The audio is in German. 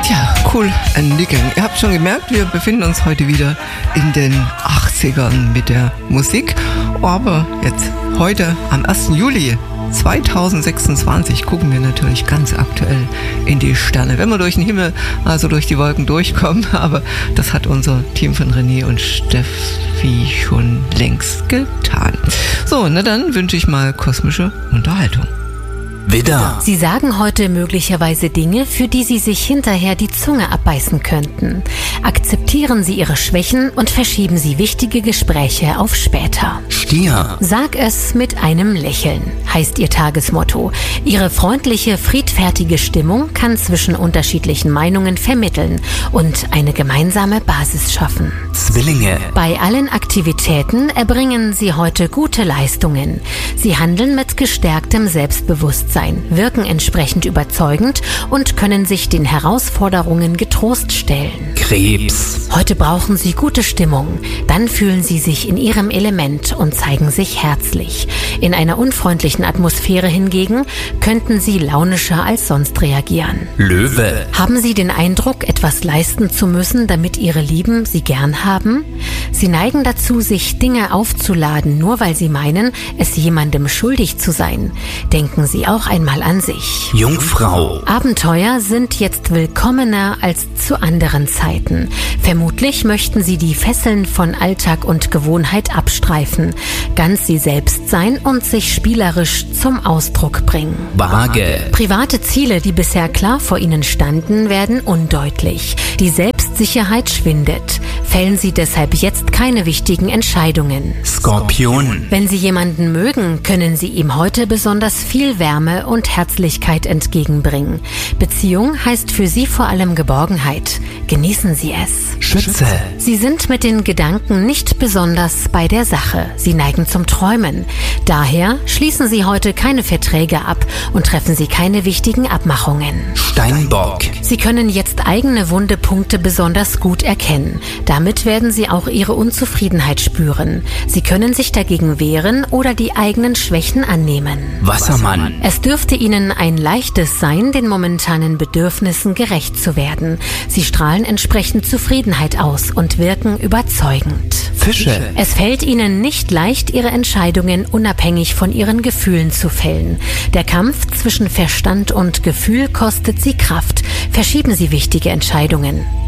Ja, cool, Ending. Ihr habt schon gemerkt, wir befinden uns heute wieder in den 80ern mit der Musik. Aber jetzt, heute am 1. Juli 2026 gucken wir natürlich ganz aktuell in die Sterne. Wenn wir durch den Himmel, also durch die Wolken durchkommen, aber das hat unser Team von René und Steffi schon längst getan. So, na dann wünsche ich mal kosmische Unterhaltung. Widder. Sie sagen heute möglicherweise Dinge, für die Sie sich hinterher die Zunge abbeißen könnten. Akzeptieren Sie Ihre Schwächen und verschieben Sie wichtige Gespräche auf später. Stier. Sag es mit einem Lächeln, heißt Ihr Tagesmotto. Ihre freundliche, friedfertige Stimmung kann zwischen unterschiedlichen Meinungen vermitteln und eine gemeinsame Basis schaffen. Zwillinge. Bei allen Aktivitäten erbringen Sie heute gute Leistungen. Sie handeln mit gestärktem Selbstbewusstsein, wirken entsprechend überzeugend und können sich den Herausforderungen getrost stellen. Krebs. Heute brauchen Sie gute Stimmung. Dann fühlen Sie sich in Ihrem Element und zeigen sich herzlich. In einer unfreundlichen Atmosphäre hingegen könnten Sie launischer als sonst reagieren. Löwe. Haben Sie den Eindruck, etwas leisten zu müssen, damit Ihre Lieben Sie gern haben? Sie neigen dazu, sich Dinge aufzuladen, nur weil Sie meinen, es jemandem schuldig zu sein. Denken Sie auch einmal an sich. Jungfrau. Abenteuer sind jetzt willkommener als zu anderen Zeiten. Vermutlich möchten Sie die Fesseln von Alltag und Gewohnheit abstreifen, ganz Sie selbst sein und sich spielerisch zum Ausdruck bringen. Waage. Private Ziele, die bisher klar vor Ihnen standen, werden undeutlich. Die Selbstsicherheit schwindet. Fällen Sie deshalb jetzt keine wichtigen Entscheidungen. Skorpion. Wenn Sie jemanden mögen, können Sie ihm heute besonders viel Wärme und Herzlichkeit entgegenbringen. Beziehung heißt für Sie vor allem Geborgenheit. Genießen Sie es. Schütze. Sie sind mit den Gedanken nicht besonders bei der Sache. Sie neigen zum Träumen. Daher schließen Sie heute keine Verträge ab und treffen Sie keine wichtigen Abmachungen. Steinbock. Sie können jetzt eigene Wundepunkte besonders gut erkennen. Damit werden Sie auch Ihre Unzufriedenheit spüren. Sie können sich dagegen wehren oder die eigenen Schwächen annehmen. Wassermann. Es dürfte Ihnen ein leichtes sein, den momentanen Bedürfnissen gerecht zu werden. Sie strahlen entsprechend Zufriedenheit aus und wirken überzeugend. Fische. Es fällt Ihnen nicht leicht, Ihre Entscheidungen unabhängig von Ihren Gefühlen zu fällen. Der Kampf zwischen Verstand und Gefühl kostet Sie Kraft. Verschieben Sie wichtige Entscheidungen.